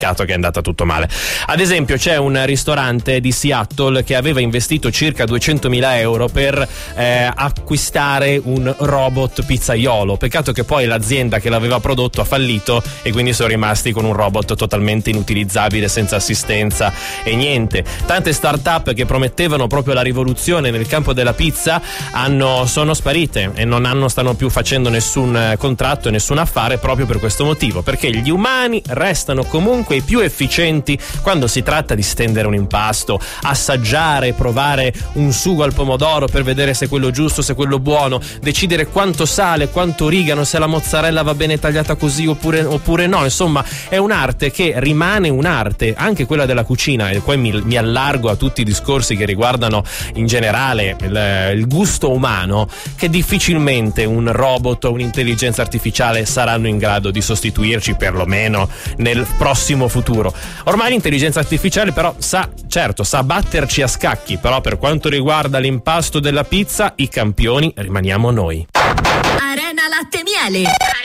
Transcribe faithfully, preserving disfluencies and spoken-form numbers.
Peccato che è andata tutto male. Ad esempio c'è un ristorante di Seattle che aveva investito circa duecentomila euro per eh, acquistare un robot pizzaiolo. Peccato che poi l'azienda che l'aveva prodotto ha fallito e quindi sono rimasti con un robot totalmente inutilizzabile, senza assistenza e niente. Tante start-up che promettevano proprio la rivoluzione nel campo della pizza hanno, sono sparite e non hanno, stanno più facendo nessun contratto e nessun affare proprio per questo motivo, perché gli umani restano comunque i più efficienti quando si tratta di stendere un impasto, assaggiare, provare un sugo al pomodoro per vedere se è quello giusto, se è quello buono, decidere quanto sale, quanto origano, se la mozzarella va bene tagliata così oppure, oppure no. Insomma, è un'arte che rimane un'arte, anche quella della cucina, e poi mi, mi allargo a tutti i discorsi che riguardano in generale il, il gusto umano, che difficilmente un robot o un'intelligenza artificiale saranno in grado di sostituirci, perlomeno nel prossimo futuro. Ormai l'intelligenza artificiale però sa, certo, sa batterci a scacchi, però per quanto riguarda l'impasto della pizza, i campioni rimaniamo noi. Arena Latte Miele.